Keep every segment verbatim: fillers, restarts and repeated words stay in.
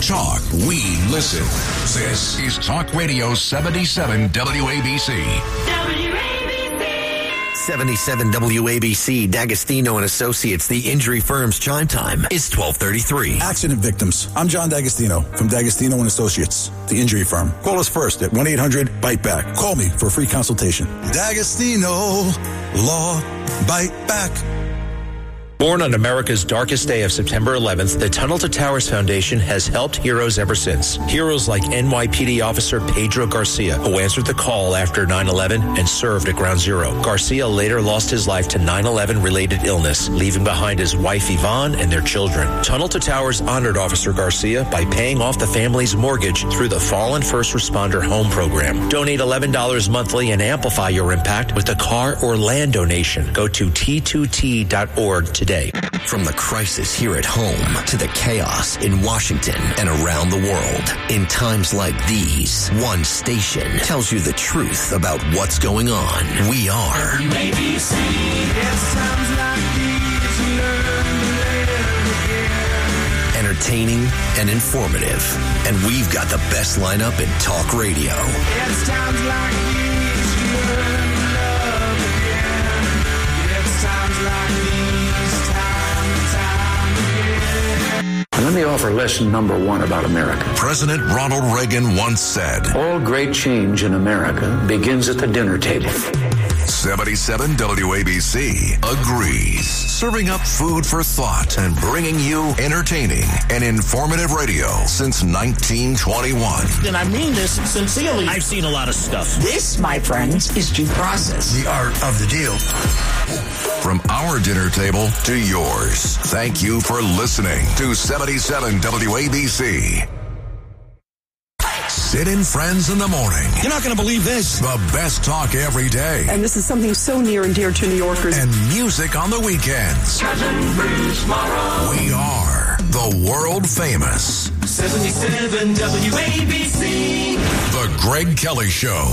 talk, we listen. This is Talk Radio seventy-seven W A B C. W A B C. seventy-seven W A B C, D'Agostino and Associates, the injury firm's chime time is twelve thirty-three. Accident victims. I'm John D'Agostino from D'Agostino and Associates, the injury firm. Call us first at one eight hundred bite back. Call me for a free consultation. D'Agostino Law Bite Back. Born on America's darkest day of September eleventh, the Tunnel to Towers Foundation has helped heroes ever since. Heroes like N Y P D officer Pedro Garcia, who answered the call after nine eleven and served at Ground Zero. Garcia later lost his life to nine eleven related illness, leaving behind his wife Yvonne and their children. Tunnel to Towers honored Officer Garcia by paying off the family's mortgage through the Fallen First Responder Home Program. Donate eleven dollars monthly and amplify your impact with a car or land donation. Go to T two T dot org today. From the crisis here at home to the chaos in Washington and around the world, in times like these, one station tells you the truth about what's going on. We are W A B C. It's times like these you learn to live again. entertaining and informative, and we've got the best lineup in talk radio. It's times like these you learn to love again. It's times like these. Let me offer lesson number one about America. President Ronald Reagan once said, All great change in America begins at the dinner table. seventy-seven W A B C agrees. Serving up food for thought and bringing you entertaining and informative radio since nineteen twenty-one. And I mean this sincerely. I've seen a lot of stuff. This, my friends, is due process. The art of the deal. From our dinner table to yours, thank you for listening to seventy-seven W A B C. Sid and Friends in the morning. You're not going to believe this. The best talk every day. And this is something so near and dear to New Yorkers. And music on the weekends. Cousin Bruce Morrow. We are the world famous seventy-seven W A B C. The Greg Kelly Show.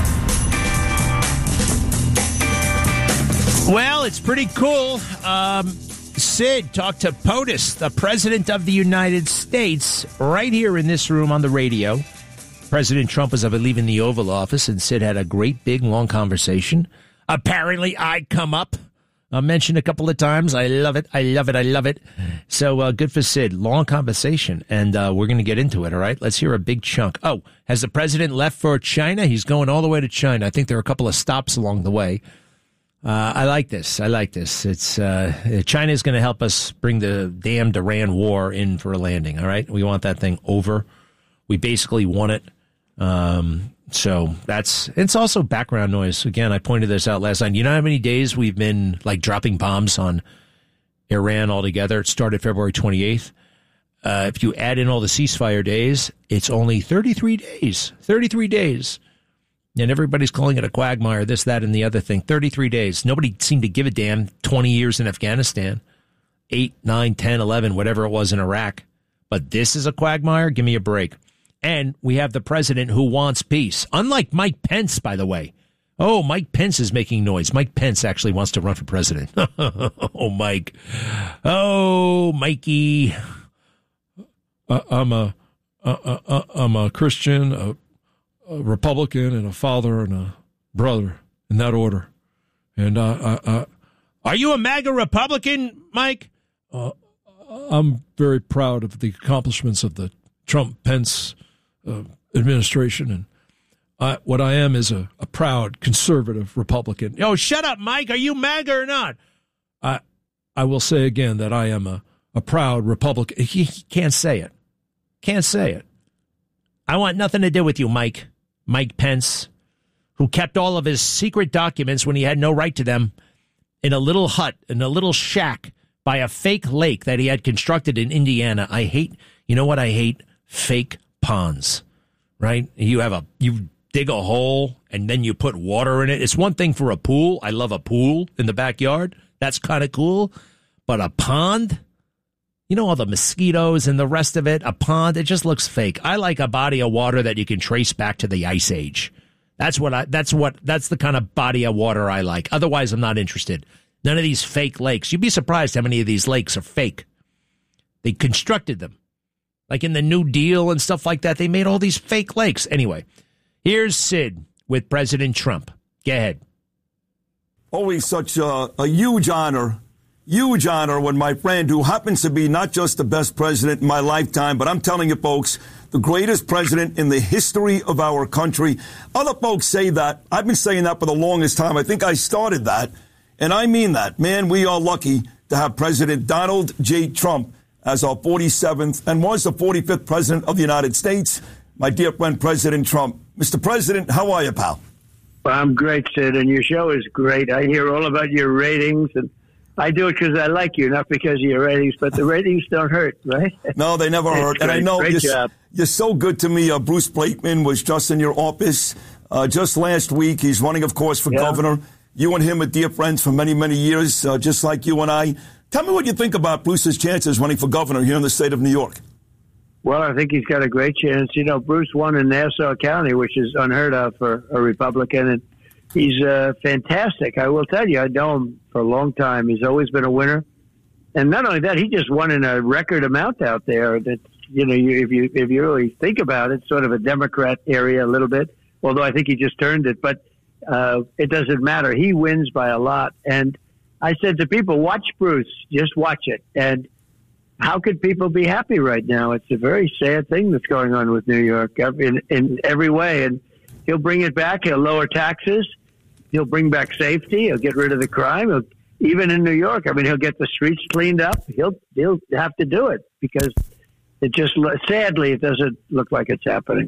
Well, it's pretty cool. Um, Sid talked to POTUS, the President of the United States, right here in this room on the radio. President Trump was, I believe, in the Oval Office, and Sid had a great, big, long conversation. Apparently, I come up. I mentioned a couple of times. I love it. I love it. I love it. So uh, good for Sid. Long conversation, and uh, we're going to get into it, all right? Let's hear a big chunk. Oh, has the president left for China? He's going all the way to China. I think there are a couple of stops along the way. Uh, I like this. I like this. It's uh, China is going to help us bring the damned Iran war in for a landing, all right? We want that thing over. We basically want it. Um, so that's, it's also background noise. Again, I pointed this out last night. You know how many days we've been like dropping bombs on Iran altogether? It started February twenty-eighth. Uh, if you add in all the ceasefire days, it's only thirty-three days. thirty-three days. And everybody's calling it a quagmire, this, that, and the other thing. thirty-three days. Nobody seemed to give a damn. twenty years in Afghanistan. eight, nine, ten, eleven, whatever it was in Iraq. But this is a quagmire? Give me a break. And we have the president who wants peace. Unlike Mike Pence, by the way. Oh, Mike Pence is making noise. Mike Pence actually wants to run for president. Oh, Mike. Oh, Mikey. Uh, I'm a, uh, uh, I'm a Christian, a, a Republican, and a father and a brother, in that order. And uh, I, I, are you a MAGA Republican, Mike? Uh, I'm very proud of the accomplishments of the Trump-Pence uh, administration, and I, what I am is a, a proud conservative Republican. Oh, shut up, Mike. Are you MAGA or not? I, I will say again that I am a, a proud Republican. He can't say it. Can't say it. I want nothing to do with you, Mike. Mike Pence, who kept all of his secret documents when he had no right to them in a little hut, in a little shack by a fake lake that he had constructed in Indiana. I hate, you know what I hate? Fake ponds, right? You have a, you dig a hole and then you put water in it. It's one thing for a pool. I love a pool in the backyard. That's kind of cool. But a pond, you know, all the mosquitoes and the rest of it, a pond, it just looks fake. I like a body of water that you can trace back to the Ice Age. That's what I, that's what, that's the kind of body of water I like. Otherwise, I'm not interested. None of these fake lakes. You'd be surprised how many of these lakes are fake. They constructed them. Like in the New Deal and stuff like that, they made all these fake lakes. Anyway, here's Sid with President Trump. Go ahead. Always such a, a huge honor, huge honor when my friend, who happens to be not just the best president in my lifetime, but I'm telling you folks, the greatest president in the history of our country. Other folks say that. I've been saying that for the longest time. I think I started that. And I mean that. Man, we are lucky to have President Donald J. Trump as our forty-seventh and was the forty-fifth president of the United States. My dear friend, President Trump. Mister President, how are you, pal? Well, I'm great, Sid, and your show is great. I hear all about your ratings, and I do it because I like you, not because of your ratings, but the ratings don't hurt, right? No, they never hurt. And I know great you're, job. you're so good to me. Uh, Bruce Blakeman was just in your office uh, just last week. He's running, of course, for yeah. governor. You and him are dear friends for many, many years, uh, just like you and I. Tell me what you think about Bruce's chances running for governor here in the state of New York. Well, I think he's got a great chance. You know, Bruce won in Nassau County, which is unheard of for a Republican, and he's uh, fantastic. I will tell you, I know him for a long time. He's always been a winner. And not only that, he just won in a record amount out there that, you know, you, if you if you really think about it, sort of a Democrat area a little bit, although I think he just turned it. But uh, it doesn't matter. He wins by a lot. And I said to people, watch Bruce, just watch it. And how could people be happy right now? It's a very sad thing that's going on with New York in, in every way. And he'll bring it back. He'll lower taxes. He'll bring back safety. He'll get rid of the crime. He'll, even in New York, I mean, he'll get the streets cleaned up. He'll he'll have to do it because it just, sadly, it doesn't look like it's happening.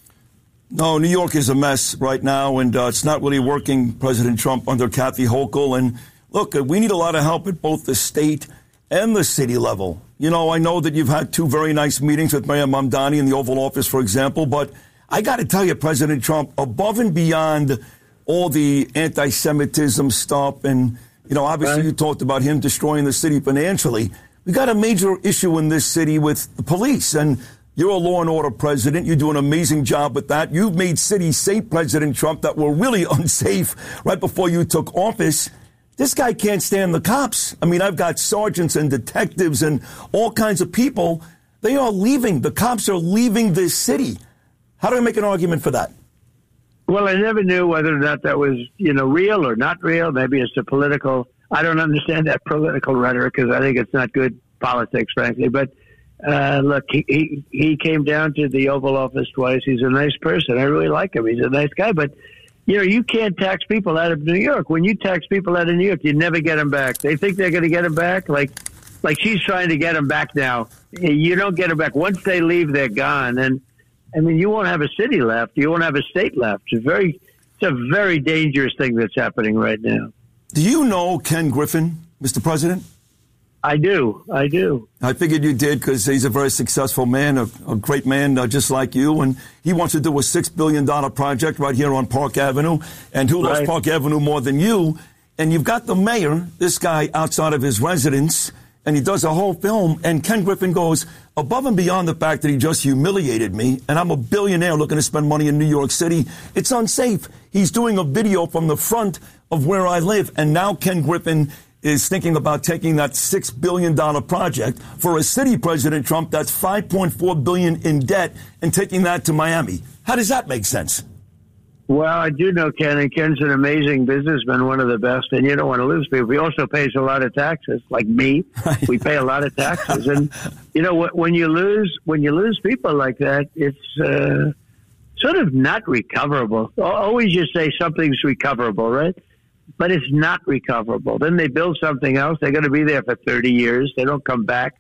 No, New York is a mess right now, and uh, it's not really working, President Trump, under Kathy Hochul. And look, we need a lot of help at both the state and the city level. You know, I know that you've had two very nice meetings with Mayor Mamdani in the Oval Office, for example, but I got to tell you, President Trump, above and beyond all the anti-Semitism stuff, and, you know, obviously right. you talked about him destroying the city financially. We got a major issue in this city with the police, and you're a law and order president. You do an amazing job with that. You've made cities safe, President Trump, that were really unsafe right before you took office. This guy can't stand the cops. I mean, I've got sergeants and detectives and all kinds of people. They are leaving. The cops are leaving this city. How do I make an argument for that? Well, I never knew whether or not that was, you know, real or not real. Maybe it's a political. I don't understand that political rhetoric because I think it's not good politics, frankly. But uh, look, he, he he came down to the Oval Office twice. He's a nice person. I really like him. He's a nice guy. But, you know, you can't tax people out of New York. When you tax people out of New York, you never get them back. They think they're going to get them back. Like, like she's trying to get them back now. You don't get them back. Once they leave, they're gone. And, I mean, you won't have a city left. You won't have a state left. It's a very, it's a very dangerous thing that's happening right now. Do you know Ken Griffin, Mister President? I do. I do. I figured you did because he's a very successful man, a, a great man uh, just like you. And he wants to do a six billion dollars project right here on Park Avenue. And who loves right. Park Avenue more than you? And you've got the mayor, this guy outside of his residence, and he does a whole film. And Ken Griffin goes above and beyond the fact that he just humiliated me. And I'm a billionaire looking to spend money in New York City. It's unsafe. He's doing a video from the front of where I live. And now Ken Griffin is thinking about taking that six billion dollars project for a city, President Trump, that's five point four billion dollars in debt and taking that to Miami. How does that make sense? Well, I do know Ken, and Ken's an amazing businessman, one of the best, and you don't want to lose people. He also pays a lot of taxes, like me. Right. We pay a lot of taxes. And, you know, when you lose when you lose people like that, it's uh, sort of not recoverable. Always you say something's recoverable, right? But it's not recoverable. Then they build something else. They're going to be there for thirty years. They don't come back.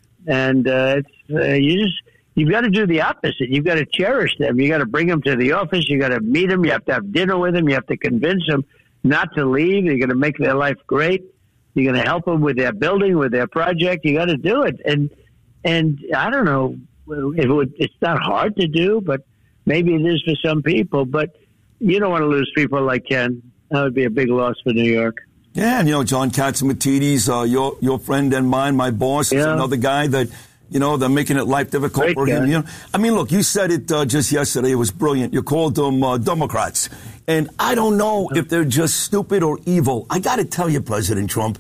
And uh, it's uh, you just you've got to do the opposite. You've got to cherish them. You got to bring them to the office. You got to meet them. You have to have dinner with them. You have to convince them not to leave. You're going to make their life great. You're going to help them with their building, with their project. You got to do it. And and I don't know if it would, it's not hard to do, but maybe it is for some people. But you don't want to lose people like Ken. That would be a big loss for New York. Yeah, and, you know, John Catsimatidis, uh, your your friend and mine, my boss, is yeah. another guy that, you know, they're making it life difficult Great for guy. him. You know, I mean, look, you said it uh, just yesterday. It was brilliant. You called them uh, Democrats. And I don't know if they're just stupid or evil. I got to tell you, President Trump,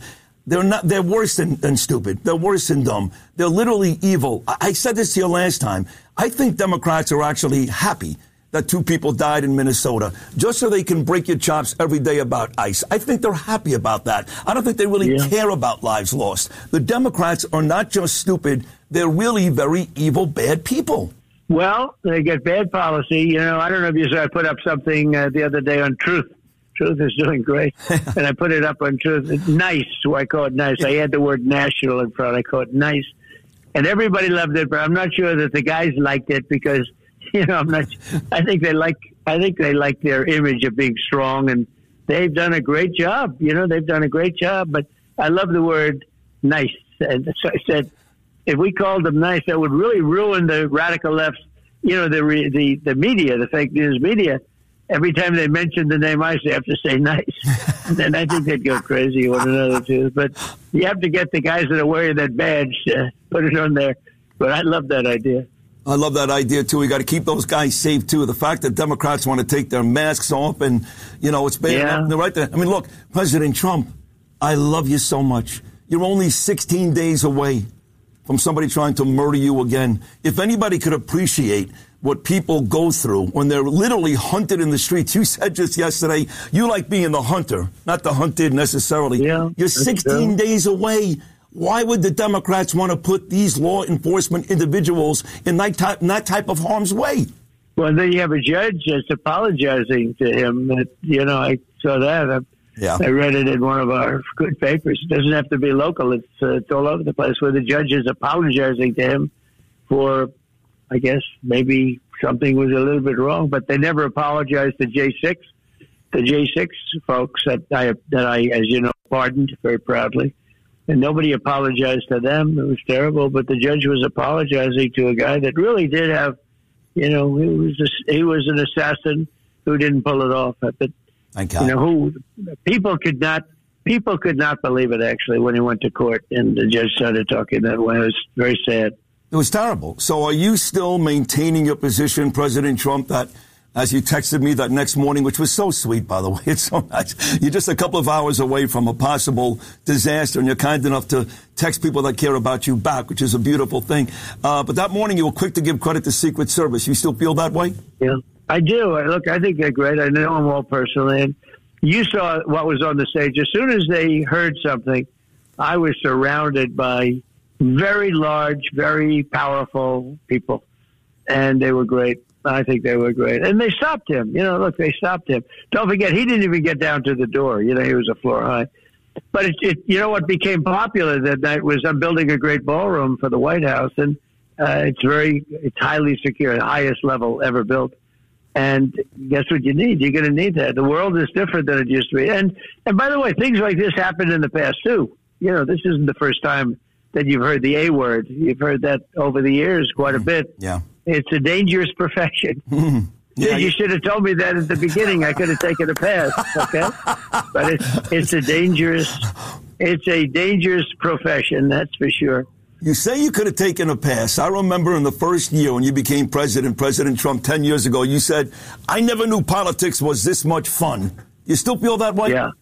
They're not. They're worse than, than stupid. They're worse than dumb. They're literally evil. I, I said this to you last time. I think Democrats are actually happy that two people died in Minnesota just so they can break your chops every day about ICE. I think they're happy about that. I don't think they really yeah. care about lives lost. The Democrats are not just stupid. They're really very evil, bad people. Well, they get bad policy. You know, I don't know if you saw I put up something uh, the other day on Truth. Truth is doing great. And I put it up on Truth. It's nice. So I call it nice. I had the word national in front. I call it nice. And everybody loved it, but I'm not sure that the guys liked it because, you know, I'm not, I think they like, I think they like their image of being strong, and they've done a great job. You know, they've done a great job, but I love the word nice. And so I said, if we called them nice, that would really ruin the radical left, you know, the, the, the media, the fake news media. Every time they mention the name ICE, they have to say nice. And I think they'd go crazy one another too. But you have to get the guys that are wearing that badge to put it on there. But I love that idea. I love that idea, too. We got to keep those guys safe, too. The fact that Democrats want to take their masks off and, you know, it's bad yeah. enough. They're right there. I mean, look, President Trump, I love you so much. You're only sixteen days away from somebody trying to murder you again. If anybody could appreciate what people go through when they're literally hunted in the streets. You said just yesterday, you like being the hunter, not the hunted necessarily. Yeah, You're sixteen days away. Why would the Democrats want to put these law enforcement individuals in that type, in that type of harm's way? Well, then you have a judge that's apologizing to him. That, you know, I saw that. I, yeah. I read it in one of our good papers. It doesn't have to be local. It's, uh, it's all over the place where the judge is apologizing to him for, I guess, maybe something was a little bit wrong, but they never apologized to J six, the J six folks that I, that I, as you know, pardoned very proudly. And nobody apologized to them. It was terrible. But the judge was apologizing to a guy that really did have, you know, he was a, he was an assassin who didn't pull it off. But, Thank you know, who people could not people could not believe it, actually, when he went to court and the judge started talking that way. It was very sad. It was terrible. So are you still maintaining your position, President Trump, that as you texted me that next morning, which was so sweet, by the way, it's so nice. You're just a couple of hours away from a possible disaster, and you're kind enough to text people that care about you back, which is a beautiful thing. Uh, but that morning, you were quick to give credit to Secret Service. You still feel that way? Yeah, I do. Look, I think they're great. I know them all personally. And you saw what was on the stage. As soon as they heard something, I was surrounded by very large, very powerful people, and they were great. I think they were great. And they stopped him. You know, look, they stopped him. Don't forget, he didn't even get down to the door. You know, he was a floor high. But, it, it, you know, what became popular that night was I'm building a great ballroom for the White House, and uh, it's very, it's highly secure, the highest level ever built. And guess what you need? You're going to need that. The world is different than it used to be. And, and by the way, things like this happened in the past, too. You know, this isn't the first time that you've heard the A word. You've heard that over the years quite a bit. Yeah. It's a dangerous profession. Mm-hmm. Yeah, you you should have told me that at the beginning. I could have taken a pass, okay? But it's, it's a dangerous, it's a dangerous profession, that's for sure. You say you could have taken a pass. I remember in the first year when you became president, President Trump, ten years ago, you said, I never knew politics was this much fun. You still feel that way? Yeah.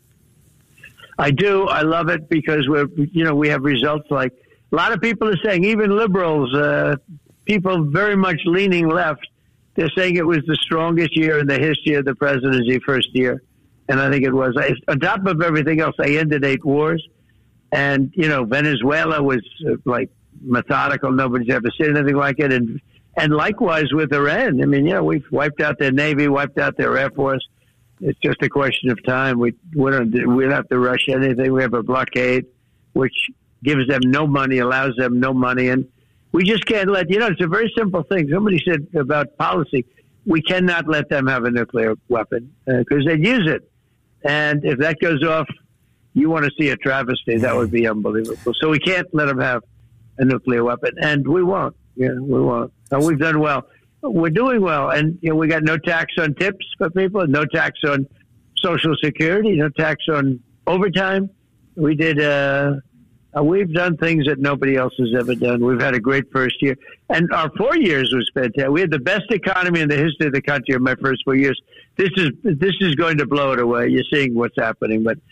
I do. I love it because we're, you know, we have results like a lot of people are saying, even liberals, uh, people very much leaning left, they're saying it was the strongest year in the history of the presidency, first year. And I think it was. I, on top of everything else, I ended eight wars. And, you know, Venezuela was uh, like methodical. Nobody's ever seen anything like it. And and likewise with Iran. I mean, you know, we've wiped out their Navy, wiped out their Air Force. It's just a question of time. We, we, don't, we don't have to rush anything. We have a blockade, which gives them no money, allows them no money. And we just can't let, you know, it's a very simple thing. Somebody said about policy, we cannot let them have a nuclear weapon because uh, they'd use it. And if that goes off, you want to see a travesty. That would be unbelievable. So we can't let them have a nuclear weapon. And we won't. Yeah, we won't. And we've done well. We're doing well. And, you know, we got no tax on tips for people, no tax on Social Security, no tax on overtime. We did, uh, uh, we've done things that nobody else has ever done. We've had a great first year. And our four years was fantastic. We had the best economy in the history of the country in my first four years. This is, this is going to blow it away. You're seeing what's happening. But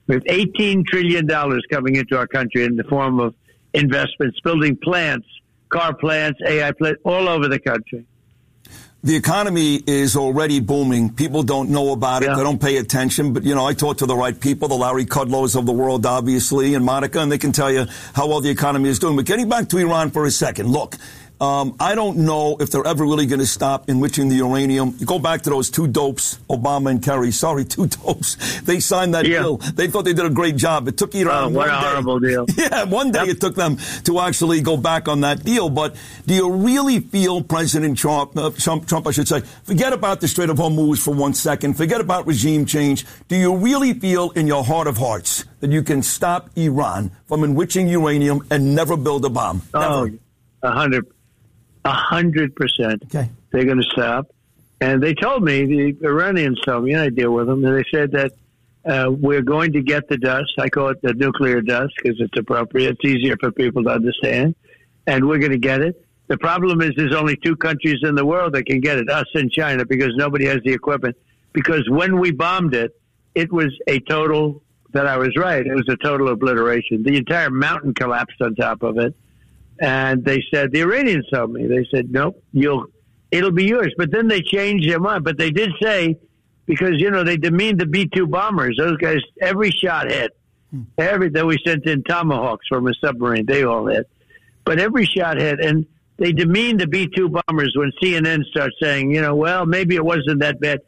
We have eighteen trillion dollars coming into our country in the form of investments, building plants, car plants, A I plants, all over the country. The economy is already booming. People don't know about it. Yeah. They don't pay attention. But, you know, I talk to the right people, the Larry Kudlows of the world, obviously, and Monica, and they can tell you how well the economy is doing. But getting back to Iran for a second, look, Um, I don't know if they're ever really going to stop enriching the uranium. You go back to those two dopes, Obama and Kerry. Sorry, two dopes. They signed that yeah. deal. They thought they did a great job. It took Iran oh, what one a day. horrible deal. Yeah, one day yep. it took them to actually go back on that deal. But do you really feel President Trump, uh, Trump, Trump, I should say, forget about the Strait of Hormuz for one second, forget about regime change. Do you really feel in your heart of hearts that you can stop Iran from enriching uranium and never build a bomb? Never. Oh, a hundred A hundred percent. Okay. They're going to stop. And they told me, the Iranians told me, and I deal with them, and they said that uh, we're going to get the dust. I call it the nuclear dust because it's appropriate. It's easier for people to understand. And we're going to get it. The problem is there's only two countries in the world that can get it, us and China, because nobody has the equipment. Because when we bombed it, it was a total, that I was right, it was a total obliteration. The entire mountain collapsed on top of it. And they said, the Iranians told me, they said, nope, you'll, it'll be yours. But then they changed their mind. But they did say, because, you know, they demeaned the B two bombers. Those guys, every shot hit. Every, then we sent in Tomahawks from a submarine. They all hit. But every shot hit. And they demeaned the B two bombers when C N N starts saying, you know, well, maybe it wasn't that bad.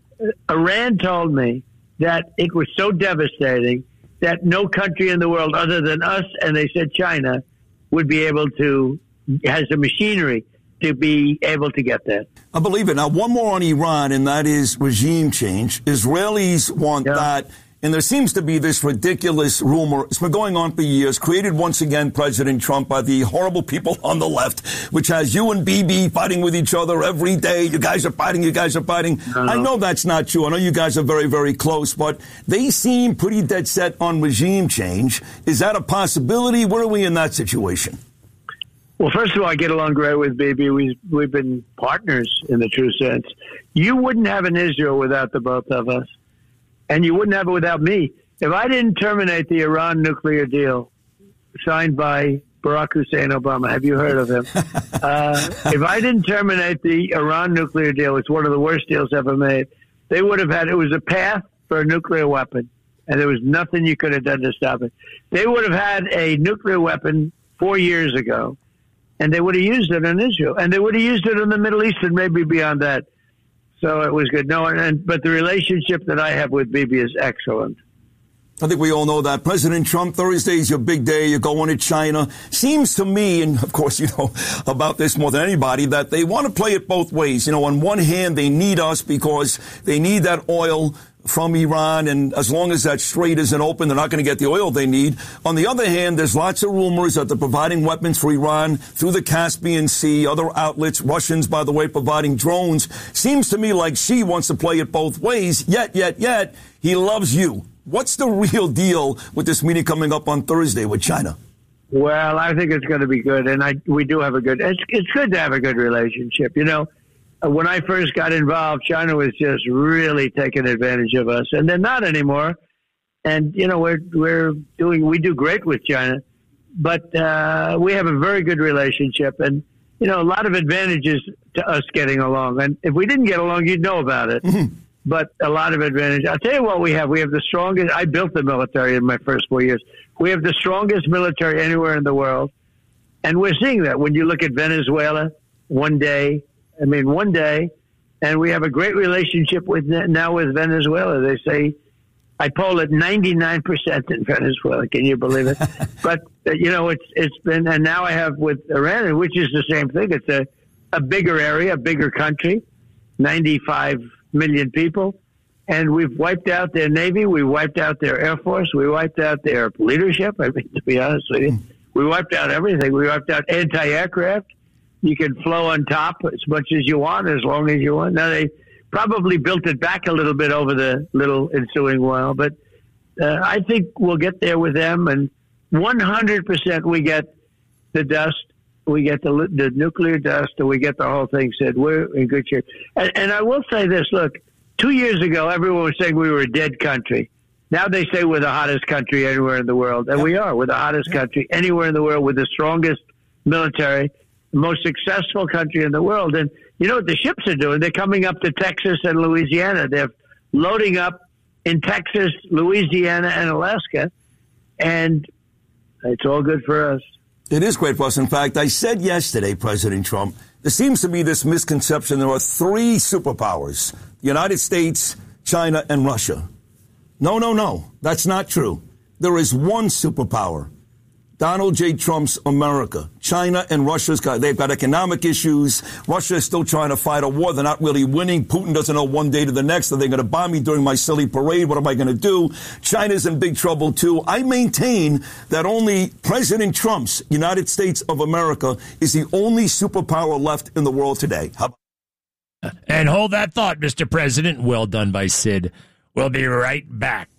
Iran told me that it was so devastating that no country in the world other than us, and they said China, would be able to, has the machinery to be able to get that. I believe it. Now, one more on Iran, and that is regime change. Israelis want yeah. that. And there seems to be this ridiculous rumor. It's been going on for years, created once again, President Trump, by the horrible people on the left, which has you and Bibi fighting with each other every day. You guys are fighting. You guys are fighting. Uh-huh. I know that's not true. I know you guys are very, very close, but they seem pretty dead set on regime change. Is that a possibility? Where are we in that situation? Well, first of all, I get along great with Bibi. We've, we've been partners in the true sense. You wouldn't have an Israel without the both of us. And you wouldn't have it without me. If I didn't terminate the Iran nuclear deal signed by Barack Hussein Obama, have you heard of him? uh, if I didn't terminate the Iran nuclear deal, it's one of the worst deals ever made, they would have had, it was a path for a nuclear weapon, and there was nothing you could have done to stop it. They would have had a nuclear weapon four years ago, and they would have used it in Israel, and they would have used it in the Middle East and maybe beyond that. So it was good. No, and, but the relationship that I have with Bibi is excellent. I think we all know that. President Trump, Thursday is your big day. You're going to China. Seems to me, and of course you know about this more than anybody, that they want to play it both ways. You know, on one hand, they need us because they need that oil from Iran, and as long as that strait isn't open, they're not going to get the oil they need. On the other hand, there's lots of rumors that they're providing weapons for Iran through the Caspian Sea, other outlets, Russians, by the way, providing drones. Seems to me like Xi wants to play it both ways, yet, yet, yet, he loves you. What's the real deal with this meeting coming up on Thursday with China? Well, I think it's going to be good, and I we do have a good, it's, it's good to have a good relationship, you know. When I first got involved, China was just really taking advantage of us, and they're not anymore. And you know, we're we're doing we do great with China, but uh, we have a very good relationship, and you know, a lot of advantages to us getting along. And if we didn't get along, you'd know about it. Mm-hmm. But a lot of advantage. I'll tell you what we have. We have the strongest. I built the military in my first four years. We have the strongest military anywhere in the world, and we're seeing that when you look at Venezuela. One day. I mean, one day, and we have a great relationship with now with Venezuela. They say, I poll at ninety-nine percent in Venezuela. Can you believe it? But, uh, you know, it's it's been, and now I have with Iran, which is the same thing. It's a, a bigger area, a bigger country, ninety-five million people. And we've wiped out their Navy. We wiped out their Air Force. We wiped out their leadership. I mean, to be honest with you, we wiped out everything. We wiped out anti-aircraft. You can flow on top as much as you want, as long as you want. Now, they probably built it back a little bit over the little ensuing while, but uh, I think we'll get there with them. And one hundred percent we get the dust, we get the, the nuclear dust, and we get the whole thing said. We're in good shape. And, and I will say this, look, two years ago, everyone was saying we were a dead country. Now they say we're the hottest country anywhere in the world, and yep. we are. We're the hottest yep. country anywhere in the world with the strongest military, the most successful country in the world. And you know what the ships are doing? They're coming up to Texas and Louisiana. They're loading up in Texas, Louisiana, and Alaska, and it's all good for us. It is great for us. In fact, I said yesterday, President Trump, there seems to be this misconception there are three superpowers, the United States, China, and Russia. No, no, no. That's not true. There is one superpower, Donald J. Trump's America. China and Russia's got, they've got economic issues. Russia is still trying to fight a war. They're not really winning. Putin doesn't know one day to the next. Are they going to bomb me during my silly parade? What am I going to do? China's in big trouble, too. I maintain that only President Trump's United States of America is the only superpower left in the world today. How And hold that thought, Mister President. Well done by Sid. We'll be right back.